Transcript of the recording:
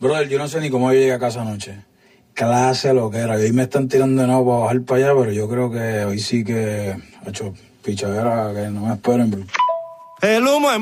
Brother, yo no sé ni cómo yo llegué a casa anoche. Clase lo que era. Hoy me están tirando de nuevo para bajar para allá, pero yo creo que hoy sí que ha hecho pichadera que no me esperen, bro. El humo es